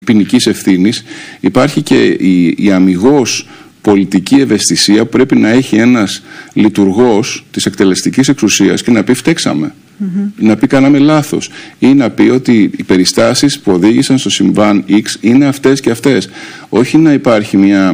ποινικής ευθύνης, υπάρχει και η αμιγώς πολιτική ευαισθησία που πρέπει να έχει ένας λειτουργός της εκτελεστικής εξουσίας και να πει φταίξαμε, να πει κάναμε λάθος, ή να πει ότι οι περιστάσεις που οδήγησαν στο συμβάν X είναι αυτές και αυτές. Όχι να υπάρχει μια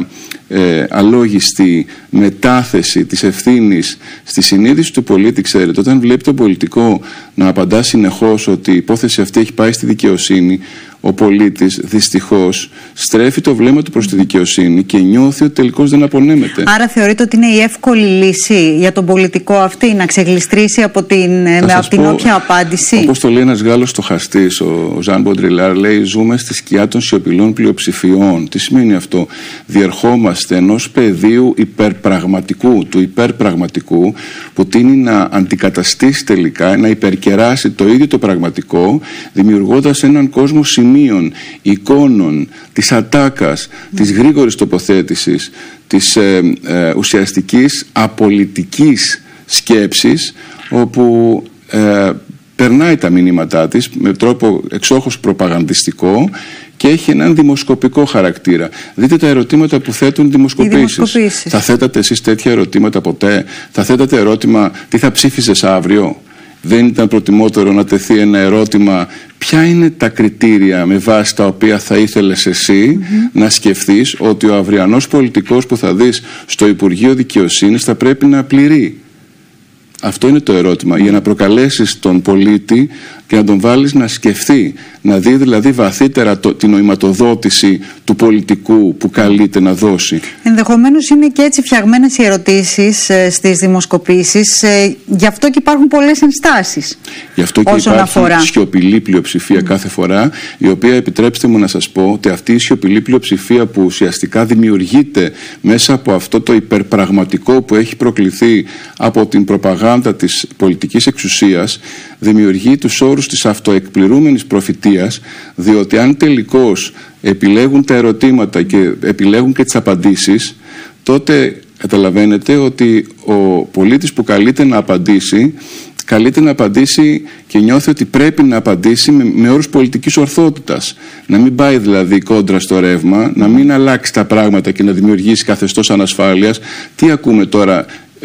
αλόγιστη μετάθεση της ευθύνης στη συνείδηση του πολίτη. Ξέρετε, όταν βλέπει τον πολιτικό να απαντά συνεχώς ότι η υπόθεση αυτή έχει πάει στη δικαιοσύνη, ο πολίτης δυστυχώς στρέφει το βλέμμα του προς τη δικαιοσύνη και νιώθει ότι τελικώς δεν απονέμεται. Άρα θεωρείτε ότι είναι η εύκολη λύση για τον πολιτικό αυτή να ξεγλιστρήσει από την όποια απάντηση? Όπως το λέει ένας Γάλλος στοχαστής, ο Ζαν Μποντριλάρ, λέει: ζούμε στη σκιά των σιωπηλών πλειοψηφιών. Τι σημαίνει αυτό? Διερχόμαστε ενός πεδίου υπερπραγματικού, του υπερπραγματικού, που τείνει να αντικαταστήσει τελικά, να υπερκεράσει το ίδιο το πραγματικό, δημιουργώντας έναν κόσμο σημείων, εικόνων, της ατάκας, της γρήγορης τοποθέτησης, της ουσιαστικής απολυτικής σκέψης, όπου περνάει τα μηνύματά της με τρόπο εξόχως προπαγανδιστικό και έχει έναν δημοσκοπικό χαρακτήρα. Δείτε τα ερωτήματα που θέτουν δημοσκοπήσεις. Θα θέτατε εσείς τέτοια ερωτήματα ποτέ? Θα θέτατε ερώτημα τι θα ψήφισες αύριο? Δεν ήταν προτιμότερο να τεθεί ένα ερώτημα ποια είναι τα κριτήρια με βάση τα οποία θα ήθελες εσύ να σκεφτείς ότι ο αυριανός πολιτικός που θα δεις στο Υπουργείο Δικαιοσύνης θα πρέπει να πληρεί? Αυτό είναι το ερώτημα, για να προκαλέσεις τον πολίτη και να τον βάλεις να σκεφτεί, να δει δηλαδή βαθύτερα την νοηματοδότηση του πολιτικού που καλείται να δώσει. Ενδεχομένως είναι και έτσι φτιαγμένες οι ερωτήσεις στις δημοσκοπήσεις, γι' αυτό και υπάρχουν πολλές ενστάσεις. Γι' αυτό και υπάρχει σιωπηλή πλειοψηφία κάθε φορά, η οποία, επιτρέψτε μου να σας πω, ότι αυτή η σιωπηλή πλειοψηφία που ουσιαστικά δημιουργείται μέσα από αυτό το υπερπραγματικό που έχει προκληθεί από την προπαγάνδα της πολιτικής εξουσίας, δημιουργεί τους όρους της αυτοεκπληρούμενης προφητείας, διότι αν τελικώς επιλέγουν τα ερωτήματα και επιλέγουν και τις απαντήσεις, τότε καταλαβαίνετε ότι ο πολίτης που καλείται να απαντήσει και νιώθει ότι πρέπει να απαντήσει με όρους πολιτικής ορθότητας. Να μην πάει δηλαδή κόντρα στο ρεύμα, να μην αλλάξει τα πράγματα και να δημιουργήσει καθεστώς ανασφάλειας. Τι ακούμε τώρα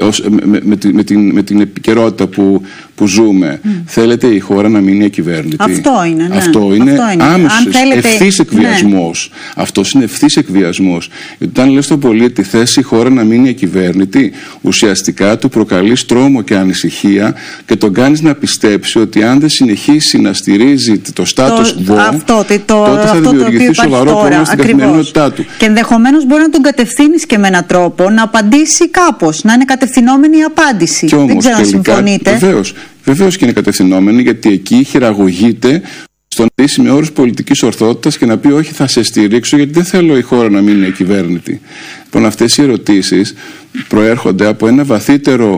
με την επικαιρότητα που ζούμε? Θέλετε η χώρα να μείνει ακυβέρνητη? Αυτό είναι, ναι. Αυτό είναι άμεσος, ευθύς εκβιασμός. Ναι. Αυτός είναι ευθύς εκβιασμός. Γιατί όταν λες στον πολίτη θες η χώρα να μείνει ακυβέρνητη, ουσιαστικά του προκαλείς τρόμο και ανησυχία και τον κάνεις να πιστέψει ότι αν δεν συνεχίσει να στηρίζει το status quo, τότε θα δημιουργηθεί σοβαρό πρόβλημα στην καθημερινότητά του. Και ενδεχομένως μπορεί να τον κατευθύνεις και με έναν τρόπο να απαντήσει κάπως, να είναι κατευθυνόμενη η απάντηση. Δεν ξέρω αν συμφωνείτε. Βεβαίως και είναι κατευθυνόμενη, γιατί εκεί χειραγωγείται στο να δείσει με όρους πολιτικής ορθότητας και να πει όχι, θα σε στηρίξω γιατί δεν θέλω η χώρα να μην είναι κυβέρνητη. Λοιπόν, αυτές οι ερωτήσεις προέρχονται από ένα βαθύτερο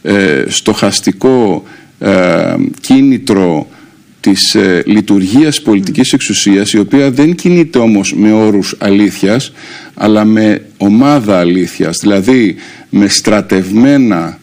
στοχαστικό κίνητρο της λειτουργίας πολιτικής εξουσίας, η οποία δεν κινείται όμως με όρους αλήθειας, αλλά με ομάδα αλήθειας, δηλαδή με στρατευμένα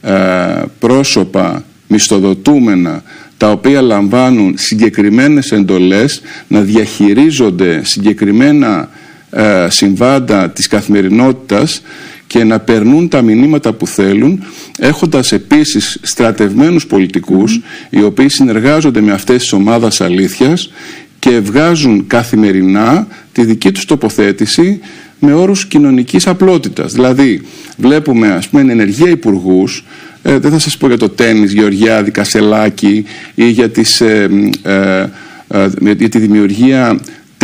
πρόσωπα μισθοδοτούμενα, τα οποία λαμβάνουν συγκεκριμένες εντολές να διαχειρίζονται συγκεκριμένα συμβάντα της καθημερινότητας και να περνούν τα μηνύματα που θέλουν, έχοντας επίσης στρατευμένους πολιτικούς οι οποίοι συνεργάζονται με αυτές τις ομάδες αλήθειας και βγάζουν καθημερινά τη δική τους τοποθέτηση με όρους κοινωνικής απλότητας. Δηλαδή βλέπουμε, ας πούμε, ενεργεία υπουργούς, δεν θα σας πω για το τένις, Γεωργιάδη, Κασελάκη, ή για τη δημιουργία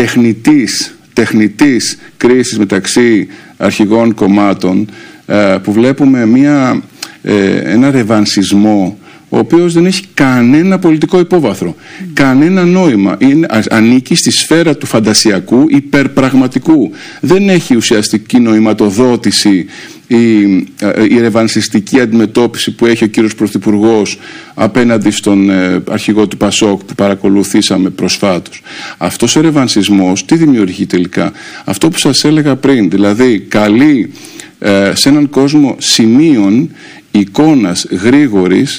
τεχνητής κρίσης μεταξύ αρχηγών κομμάτων, που βλέπουμε ένα ρεβανσισμό ο οποίος δεν έχει κανένα πολιτικό υπόβαθρο, κανένα νόημα. Ανήκει στη σφαίρα του φαντασιακού, υπερπραγματικού. Δεν έχει ουσιαστική νοηματοδότηση η ρεβανσιστική αντιμετώπιση που έχει ο κύριος Πρωθυπουργός απέναντι στον αρχηγό του Πασόκ που παρακολουθήσαμε προσφάτως. Αυτός ο ρεβανσισμός τι δημιουργεί τελικά? Αυτό που σας έλεγα πριν, δηλαδή καλεί σε έναν κόσμο σημείων, εικόνας γρήγορης,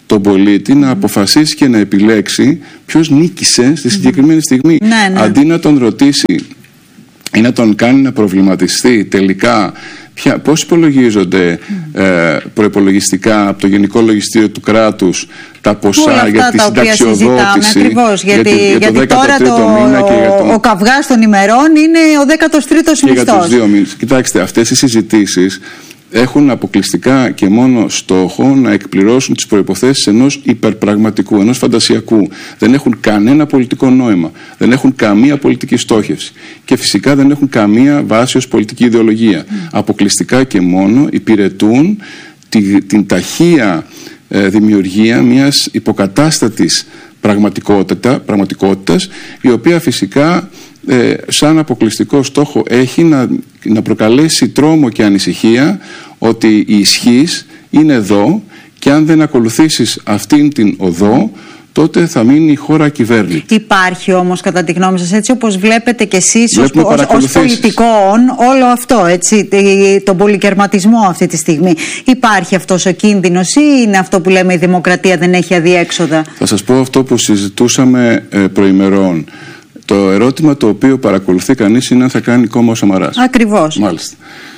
τον πολίτη να αποφασίσει και να επιλέξει ποιος νίκησε στη συγκεκριμένη στιγμή. Αντί να τον ρωτήσει ή να τον κάνει να προβληματιστεί τελικά πώς υπολογίζονται προϋπολογιστικά από το Γενικό Λογιστήριο του κράτους τα ποσά για τη συνταξιοδότηση. Ακριβώς, γιατί τώρα ο καυγάς των ημερών είναι ο 13ος μισθός. Για τους 2 μήνες. Κοιτάξτε, αυτές οι συζητήσεις έχουν αποκλειστικά και μόνο στόχο να εκπληρώσουν τις προϋποθέσεις ενός υπερπραγματικού, ενός φαντασιακού. Δεν έχουν κανένα πολιτικό νόημα, δεν έχουν καμία πολιτική στόχευση και φυσικά δεν έχουν καμία βάση ως πολιτική ιδεολογία. Αποκλειστικά και μόνο υπηρετούν την ταχεία δημιουργία μιας υποκατάστατης πραγματικότητας, η οποία φυσικά σαν αποκλειστικό στόχο έχει να προκαλέσει τρόμο και ανησυχία ότι η ισχύς είναι εδώ και αν δεν ακολουθήσεις αυτήν την οδό τότε θα μείνει η χώρα ακυβέρνητη. Υπάρχει όμως κατά τη γνώμη σας, έτσι όπως βλέπετε και εσείς ως πολιτικών, όλο αυτό, έτσι, τον πολυκερματισμό αυτή τη στιγμή, υπάρχει αυτός ο κίνδυνος ή είναι αυτό που λέμε η δημοκρατία δεν έχει αδιέξοδα? Θα σας πω αυτό που συζητούσαμε προημερών. Το ερώτημα το οποίο παρακολουθεί κανείς είναι αν θα κάνει κόμμα ο Σαμαράς. Ακριβώς. Μάλιστα.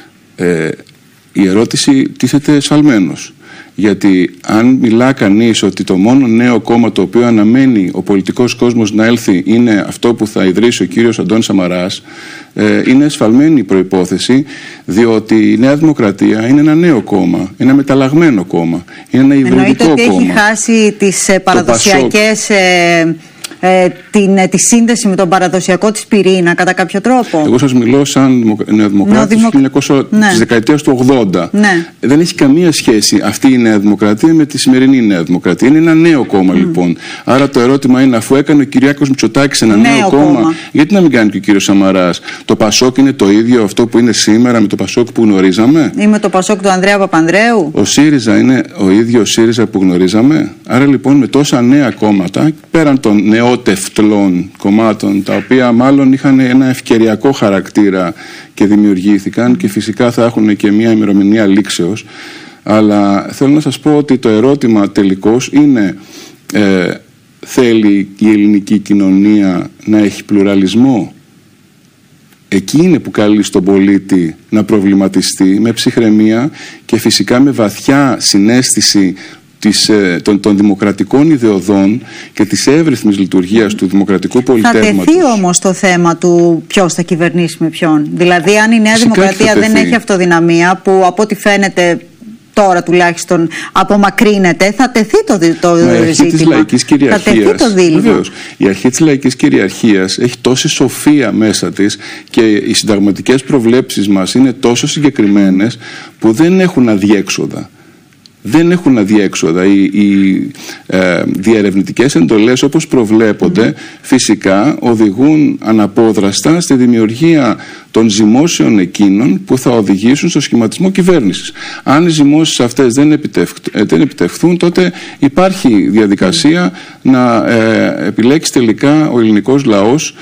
Η ερώτηση τίθεται σαλμένος. Γιατί αν μιλά κανείς ότι το μόνο νέο κόμμα το οποίο αναμένει ο πολιτικός κόσμος να έλθει είναι αυτό που θα ιδρύσει ο κύριος Αντώνης Σαμαράς, είναι εσφαλμένη η προϋπόθεση, διότι η Νέα Δημοκρατία είναι ένα νέο κόμμα, ένα μεταλλαγμένο κόμμα, είναι ένα υβριδικό κόμμα. Εννοείται ότι έχει χάσει τις παραδοσιακές... τη σύνδεση με τον παραδοσιακό της πυρήνα κατά κάποιο τρόπο. Εγώ σας μιλώ σαν νεοδημοκράτης της δεκαετίας του 80. Ναι. Δεν έχει καμία σχέση αυτή η Νέα Δημοκρατία με τη σημερινή Νέα Δημοκρατία. Είναι ένα νέο κόμμα λοιπόν. Άρα το ερώτημα είναι, αφού έκανε ο Κυριάκος Μητσοτάκης ένα νέο κόμμα, γιατί να μην κάνει και ο κύριος Σαμαράς? Το Πασόκ είναι το ίδιο αυτό που είναι σήμερα με το Πασόκ που γνωρίζαμε? Ή με το Πασόκ του Ανδρέα Παπανδρέου? Ο ΣΥΡΙΖΑ είναι ο ίδιος ΣΥΡΙΖΑ που γνωρίζαμε? Άρα λοιπόν με τόσα νέα κόμματα, πέραν των νεότευτλων κομμάτων, τα οποία μάλλον είχαν ένα ευκαιριακό χαρακτήρα και δημιουργήθηκαν και φυσικά θα έχουν και μια ημερομηνία λήξεως, αλλά θέλω να σας πω ότι το ερώτημα τελικώς είναι, θέλει η ελληνική κοινωνία να έχει πλουραλισμό? Εκεί είναι που καλεί στον πολίτη να προβληματιστεί με ψυχραιμία και φυσικά με βαθιά συναίσθηση των δημοκρατικών ιδεωδών και της εύρυθμης λειτουργίας του δημοκρατικού πολιτεύματος. Θα τεθεί όμως το θέμα του ποιος θα κυβερνήσει με ποιον. Δηλαδή αν η Νέα Δημοκρατία δεν έχει αυτοδυναμία, που από ό,τι φαίνεται τώρα τουλάχιστον απομακρύνεται, θα τεθεί το ζήτημα. Η αρχή της λαϊκής κυριαρχίας, θα τεθεί το δίλημα. Βεβαίως, η αρχή της λαϊκής κυριαρχίας έχει τόση σοφία μέσα της και οι συνταγματικές προβλέψεις μας είναι τόσο συγκεκριμένες που δεν έχουν αδιέξοδα. Δεν έχουν αδιέξοδα. Οι διερευνητικές εντολές όπως προβλέπονται φυσικά οδηγούν αναπόδραστα στη δημιουργία των ζυμώσεων εκείνων που θα οδηγήσουν στο σχηματισμό κυβέρνησης. Αν οι ζυμώσεις αυτές δεν επιτευχθούν, τότε υπάρχει διαδικασία να επιλέξει τελικά ο ελληνικός λαός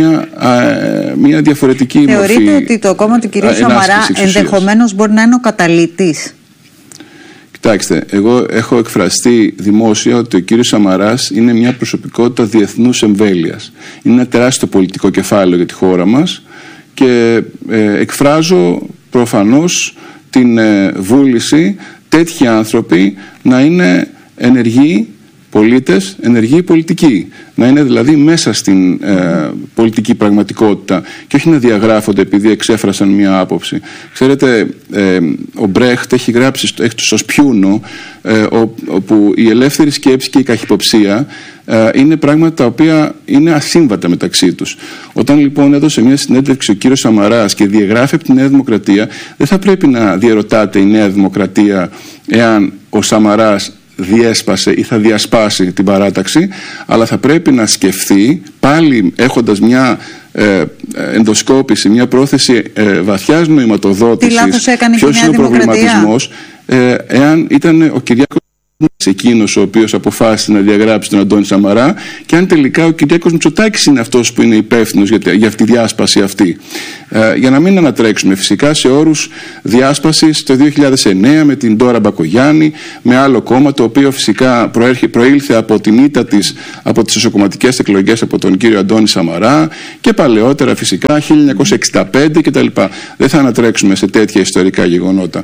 μια διαφορετική μορφή. Θεωρείτε ότι το κόμμα του κ. Σαμαρά ενδεχομένως μπορεί να είναι ο καταλυτής? Κοιτάξτε, εγώ έχω εκφραστεί δημόσια ότι ο κύριος Σαμαράς είναι μια προσωπικότητα διεθνούς εμβέλειας. Είναι ένα τεράστιο πολιτικό κεφάλαιο για τη χώρα μας και εκφράζω προφανώς την βούληση τέτοιοι άνθρωποι να είναι ενεργοί πολίτες, ενεργοί πολιτικοί. Να είναι δηλαδή μέσα στην πολιτική πραγματικότητα και όχι να διαγράφονται επειδή εξέφρασαν μία άποψη. Ξέρετε, ο Μπρέχτ έχει γράψει στο Σπιούνο όπου η ελεύθερη σκέψη και η καχυποψία είναι πράγματα τα οποία είναι ασύμβατα μεταξύ τους. Όταν λοιπόν έδωσε μια συνέντευξη ο κύριος Σαμαράς και διαγράφει από τη Νέα Δημοκρατία, δεν θα πρέπει να διαρωτάται η Νέα Δημοκρατία εάν ο Σαμαράς διέσπασε ή θα διασπάσει την παράταξη, αλλά θα πρέπει να σκεφτεί, πάλι έχοντας μια ενδοσκόπηση, μια πρόθεση βαθιάς νοηματοδότησης, ποιος είναι ο προβληματισμός, εάν ήταν ο Κυριάκος εκείνος ο οποίος αποφάσισε να διαγράψει τον Αντώνη Σαμαρά και αν τελικά ο Κυριάκος Μητσοτάκης είναι αυτός που είναι υπεύθυνος για αυτή τη διάσπαση αυτή. Για να μην ανατρέξουμε φυσικά σε όρους διάσπασης το 2009 με την Ντόρα Μπακογιάννη, με άλλο κόμμα το οποίο φυσικά προήλθε από την ήττα της από τις εσωκομματικές εκλογές από τον κύριο Αντώνη Σαμαρά και παλαιότερα φυσικά 1965 κτλ. Δεν θα ανατρέξουμε σε τέτοια ιστορικά γεγονότα.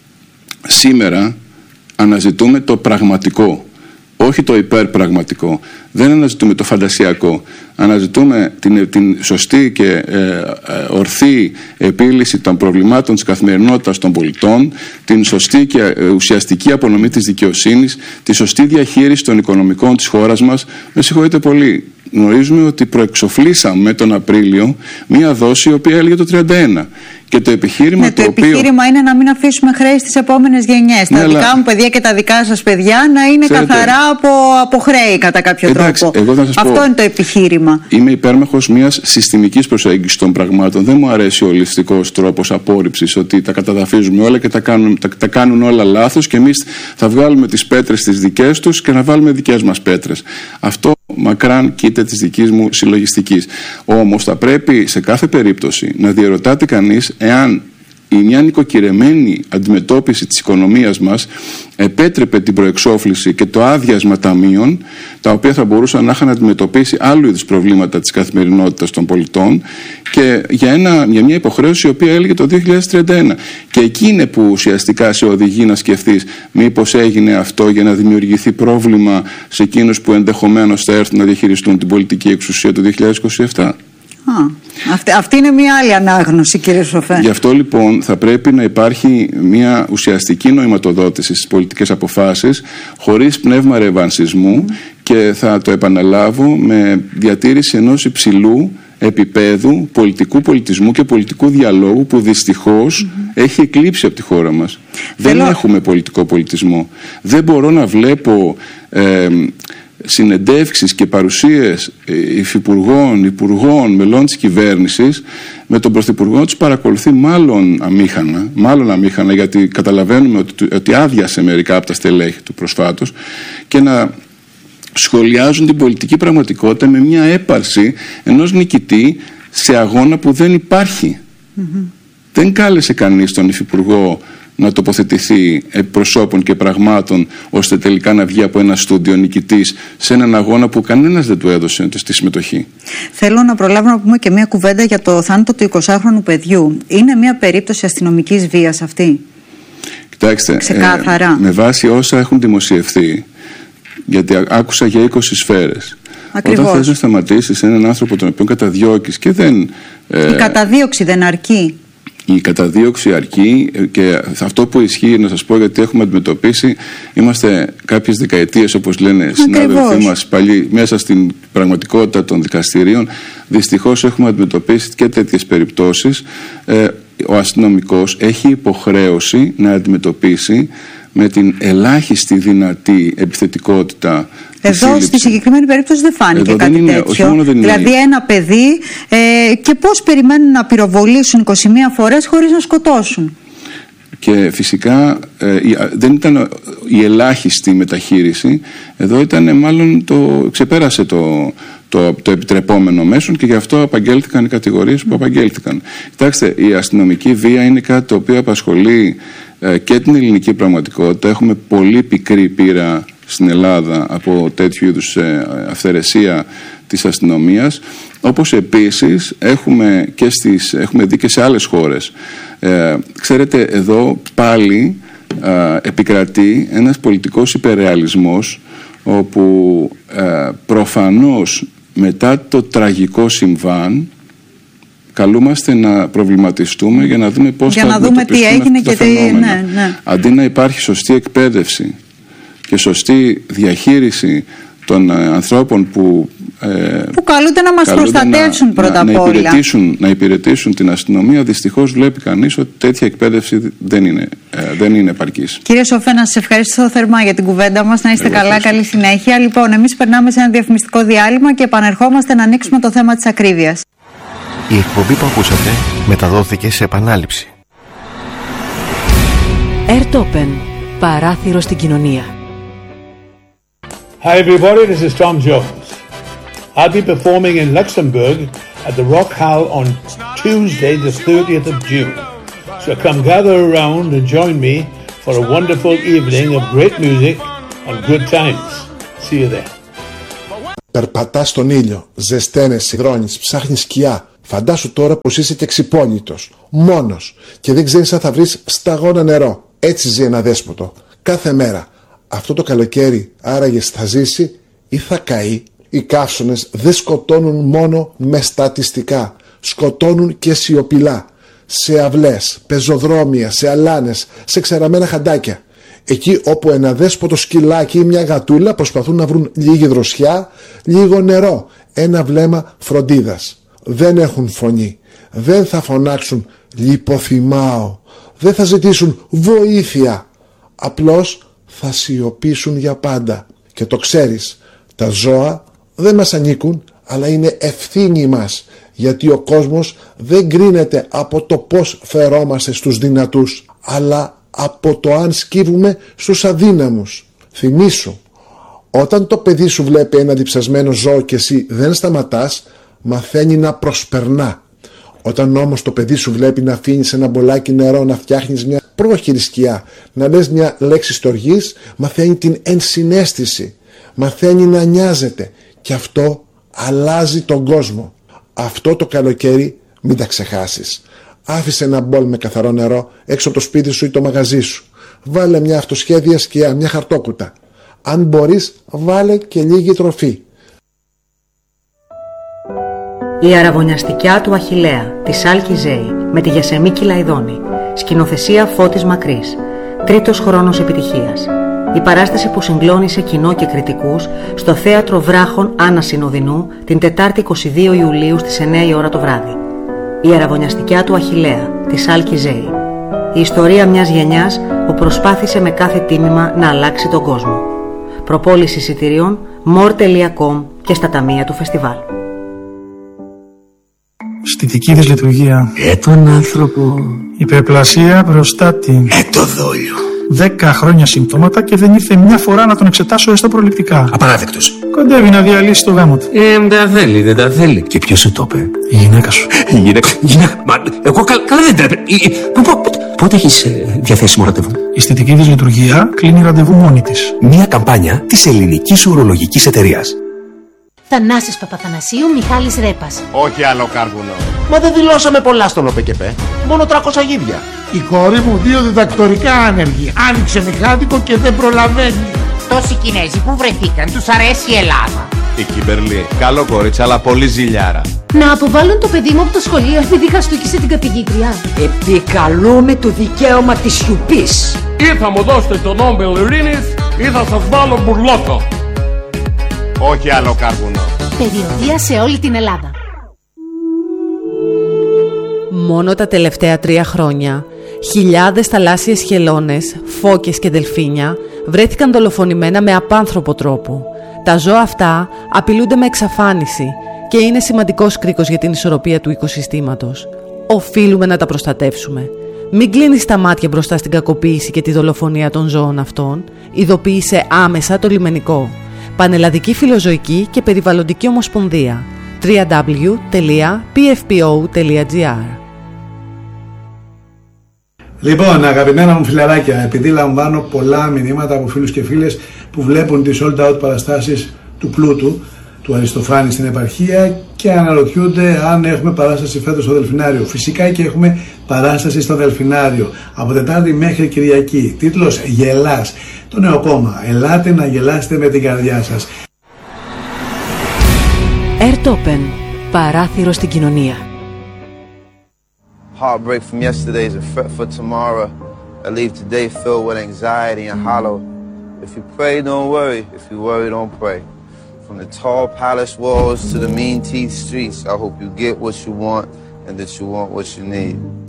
Σήμερα αναζητούμε το πραγματικό, όχι το υπερπραγματικό. Δεν αναζητούμε το φαντασιακό. Αναζητούμε την σωστή και ορθή επίλυση των προβλημάτων της καθημερινότητας των πολιτών, την σωστή και ουσιαστική απονομή της δικαιοσύνης, τη σωστή διαχείριση των οικονομικών της χώρας μας. Με συγχωρείτε πολύ. Γνωρίζουμε ότι προεξοφλήσαμε τον Απρίλιο μία δόση η οποία έλεγε το 31. Και το επιχείρημα, επιχείρημα είναι να μην αφήσουμε χρέη στις επόμενες γενιές. Τα δικά μου παιδιά και τα δικά σας παιδιά να είναι καθαρά από χρέη κατά κάποιο τρόπο. Αυτό είναι το επιχείρημα. Είμαι υπέρμαχος μιας συστημικής προσέγγισης των πραγμάτων. Δεν μου αρέσει ο ολιστικός τρόπος απόρριψης ότι τα καταδαφίζουμε όλα και τα κάνουν όλα λάθος και εμείς θα βγάλουμε τις πέτρες τις δικές τους και να βάλουμε δικές μας πέτρες. Αυτό μακράν κοίτα της δικής μου συλλογιστικής. Όμως θα πρέπει σε κάθε περίπτωση να διερωτάται κανείς εάν μια νοικοκυρεμένη αντιμετώπιση της οικονομίας μας επέτρεπε την προεξόφληση και το άδειασμα ταμείων, τα οποία θα μπορούσαν να είχαν αντιμετωπίσει άλλου είδους προβλήματα της καθημερινότητας των πολιτών και για μια υποχρέωση η οποία έλεγε το 2031. Και εκεί είναι που ουσιαστικά σε οδηγεί να σκεφτείς μήπως έγινε αυτό για να δημιουργηθεί πρόβλημα σε εκείνους που ενδεχομένως θα έρθουν να διαχειριστούν την πολιτική εξουσία το 2027. Αυτή είναι μια άλλη ανάγνωση, κύριε Σοφέ. Γι' αυτό λοιπόν θα πρέπει να υπάρχει μια ουσιαστική νοηματοδότηση στις πολιτικές αποφάσεις χωρίς πνεύμα ρεβανσισμού και θα το επαναλάβω με διατήρηση ενός υψηλού επίπεδου πολιτικού πολιτισμού και πολιτικού διαλόγου που δυστυχώς έχει εκλείψει από τη χώρα μας. Δεν έχουμε πολιτικό πολιτισμό. Δεν μπορώ να βλέπω συνεντεύξεις και παρουσίες υφυπουργών, υπουργών, μελών της κυβέρνησης με τον πρωθυπουργό τους παρακολουθεί μάλλον αμήχανα γιατί καταλαβαίνουμε ότι άδειασε μερικά από τα στελέχη του προσφάτως και να σχολιάζουν την πολιτική πραγματικότητα με μια έπαρση ενός νικητή σε αγώνα που δεν υπάρχει. Δεν κάλεσε κανείς τον υφυπουργό να τοποθετηθεί επί προσώπων και πραγμάτων ώστε τελικά να βγει από ένα στούντιο νικητής σε έναν αγώνα που κανένας δεν του έδωσε στη συμμετοχή. Θέλω να προλάβω να πούμε και μια κουβέντα για το θάνατο του 20χρονου παιδιού. Είναι μια περίπτωση αστυνομικής βίας αυτή? Κοιτάξτε, ξεκάθαρα. Με βάση όσα έχουν δημοσιευθεί, γιατί άκουσα για 20 σφαίρες. Ακριβώς. Όταν θες να σταματήσεις έναν άνθρωπο τον οποίο καταδιώκεις και δεν... Η καταδίωξη δεν αρκεί? Η καταδίωξη αρκεί και αυτό που ισχύει, να σας πω, γιατί έχουμε αντιμετωπίσει, είμαστε κάποιες δεκαετίες, όπως λένε συνάδελφοί μας παλιοί, μέσα στην πραγματικότητα των δικαστηρίων. Δυστυχώς έχουμε αντιμετωπίσει και τέτοιες περιπτώσεις. Ο αστυνομικός έχει υποχρέωση να αντιμετωπίσει με την ελάχιστη δυνατή επιθετικότητα. Εδώ στη συγκεκριμένη περίπτωση δεν φάνηκε κάτι τέτοιο. Δηλαδή ένα παιδί και πώς περιμένουν να πυροβολήσουν 21 φορές χωρίς να σκοτώσουν. Και φυσικά δεν ήταν η ελάχιστη μεταχείριση. Εδώ ήταν μάλλον ξεπέρασε το επιτρεπόμενο μέσον και γι' αυτό απαγγέλθηκαν οι κατηγορίες που απαγγέλθηκαν. Κοιτάξτε, η αστυνομική βία είναι κάτι το οποίο απασχολεί και την ελληνική πραγματικότητα. Έχουμε πολύ πικρή πείρα στην Ελλάδα από τέτοιου είδους αυθαιρεσία της αστυνομίας, όπως επίσης έχουμε δει και σε άλλες χώρες. Ξέρετε, εδώ πάλι επικρατεί ένας πολιτικός υπερρεαλισμός, όπου προφανώς μετά το τραγικό συμβάν καλούμαστε να προβληματιστούμε για να δούμε πώς θα αντιμετωπιστούν αυτά τα φαινόμενα. Αντί να υπάρχει σωστή εκπαίδευση και σωστή διαχείριση των ανθρώπων που καλούνται να μας προστατεύσουν πρώτα απ' όλα. Να υπηρετήσουν την αστυνομία, δυστυχώς βλέπει κανείς ότι τέτοια εκπαίδευση δεν είναι επαρκής. Κύριε Σοφέ, να σας ευχαριστώ θερμά για την κουβέντα μας. Να είστε καλά, καλή συνέχεια. Λοιπόν, εμείς περνάμε σε ένα διαφημιστικό διάλειμμα και επανερχόμαστε να ανοίξουμε το θέμα της ακρίβειας. Η εκπομπή που ακούσατε μεταδόθηκε σε επανάληψη. Airtopen, παράθυρο στην κοινωνία. Hi everybody, this is Tom Jones. I'll be performing in Luxembourg at the Rock Hall on Tuesday the 30th of June. So come gather around and join me for a wonderful evening of great music and good times. See you there. Περπατάς στον ήλιο, ζεσταίνεις, υδρώνεις, ψάχνεις σκιά. Φαντάσου τώρα πως είσαι και ξυπόλυτος, μόνος και δεν ξέρεις αν θα βρεις σταγόνα νερό. Έτσι ζει ένα δέσποτο, κάθε μέρα. Αυτό το καλοκαίρι άραγες θα ζήσει ή θα καεί? Οι καύσωνες δεν σκοτώνουν μόνο με στατιστικά, σκοτώνουν και σιωπηλά. Σε αυλές, πεζοδρόμια, σε αλάνες, σε ξεραμένα χαντάκια. Εκεί όπου ένα δέσποτο σκυλάκι ή μια γατούλα προσπαθούν να βρουν λίγη δροσιά, λίγο νερό, ένα βλέμμα φροντίδας. Δεν έχουν φωνή, δεν θα φωνάξουν λιποθυμάω, δεν θα ζητήσουν βοήθεια. Απλώς θα σιωπήσουν για πάντα. Και το ξέρεις, τα ζώα δεν μας ανήκουν, αλλά είναι ευθύνη μας, γιατί ο κόσμος δεν κρίνεται από το πώς φερόμαστε στους δυνατούς, αλλά από το αν σκύβουμε στους αδύναμους. Θυμήσου, όταν το παιδί σου βλέπει ένα διψασμένο ζώο και εσύ δεν σταματάς, μαθαίνει να προσπερνά. Όταν όμως το παιδί σου βλέπει να αφήνεις ένα μπολάκι νερό, να φτιάχνεις μια πρόχειρη σκιά, να λες μια λέξη στοργής, μαθαίνει την ενσυναίσθηση, μαθαίνει να νοιάζεται και αυτό αλλάζει τον κόσμο. Αυτό το καλοκαίρι μην τα ξεχάσεις. Άφησε ένα μπολ με καθαρό νερό έξω από το σπίτι σου ή το μαγαζί σου. Βάλε μια αυτοσχέδια σκιά, μια χαρτόκουτα. Αν μπορείς, βάλε και λίγη τροφή. Η αραβωνιαστικιά του Αχιλλέα της Άλκη Ζέη με τη Γεσεμίκη Λαϊδόνη. Σκηνοθεσία Φώτης Μακρύς. 3ος χρόνος επιτυχίας. Η παράσταση που συγκλώνησε κοινό και κριτικούς στο Θέατρο Βράχων Άννα Συνοδεινού την Τετάρτη 22 Ιουλίου στις 9 η ώρα το βράδυ. Η αραβωνιαστικιά του Αχιλλέα της Άλκη Ζέη. Η ιστορία μιας γενιάς που προσπάθησε με κάθε τίμημα να αλλάξει τον κόσμο. Προπόληση εισιτηρίων more.com και στα ταμεία του φεστιβάλ. Αισθητική δυσλειτουργία. Τον άνθρωπο. Υπερπλασία προστάτη. Το δόλιο. 10 χρόνια συμπτώματα και δεν ήρθε μια φορά να τον εξετάσω έστω προληπτικά. Απαράδεκτος. Κοντεύει να διαλύσει το γάμο του. Δεν τα θέλει. Και ποιος σου το είπε? Η γυναίκα σου. Η γυναίκα. Μα εγώ καλά δεν τρέπε. Πότε έχεις διαθέσιμο ραντεβού? Η αισθητική δυσλειτουργία κλείνει ραντεβού μόνη της. Μια καμπάνια της Ελληνικής Ουρολογικής Εταιρείας. Θανάσης Παπαθανασίου, Μιχάλης Ρέπας. Όχι άλλο κάρβουνο. Μα δεν δηλώσαμε πολλά στον ΟΠΕΚΕΠΕ. Μόνο 300 γίδια. Η κόρη μου 2 διδακτορικά άνεργη. Άνοιξε μηχάνικο και δεν προλαβαίνει. Τόσοι Κινέζοι που βρεθήκαν, τους αρέσει η Ελλάδα. Η Κιμπερλή, καλό κορίτσι, αλλά πολύ ζηλιάρα. Να αποβάλουν το παιδί μου από το σχολείο επειδή χαστούκισε την καθηγήτρια. Επικαλούμε το δικαίωμα της σιωπής. Ή θα μου δώσετε τον Νόμπελ Ειρήνης ή θα σας βάλω μπουρλότο. Όχι άλλο κάρβουνο. Περιοδεία σε όλη την Ελλάδα. Μόνο τα τελευταία 3 χρόνια, χιλιάδες θαλάσσιες χελώνες, φώκες και δελφίνια βρέθηκαν δολοφονημένα με απάνθρωπο τρόπο. Τα ζώα αυτά απειλούνται με εξαφάνιση και είναι σημαντικός κρίκος για την ισορροπία του οικοσυστήματος. Οφείλουμε να τα προστατεύσουμε. Μην κλείνεις τα μάτια μπροστά στην κακοποίηση και τη δολοφονία των ζώων αυτών. Ειδοποίησε άμεσα το λιμενικό. Πανελλαδική Φιλοζωική και Περιβαλλοντική Ομοσπονδία. www.pfpo.gr. Λοιπόν, αγαπημένα μου φιλαράκια, επειδή λαμβάνω πολλά μηνύματα από φίλους και φίλες που βλέπουν τις sold out παραστάσεις του Πλούτου, του Αριστοφάνη στην επαρχία και αναρωτιούνται αν έχουμε παράσταση φέτος στο Δελφινάριο. Φυσικά και έχουμε παράσταση στο Δελφινάριο από Τετάρτη μέχρι Κυριακή. Τίτλος «Γελάς». Το νέο κόμμα. Ελάτε να γελάσετε με την καρδιά σας. Airtopen. Παράθυρο στην κοινωνία. Heartbreak from yesterday is a threat for tomorrow. I leave today filled with anxiety and hollow. If you pray, don't worry. If you worry, don't pray. From the tall palace walls to the mean teeth streets, I hope you get what you want and that you want what you need.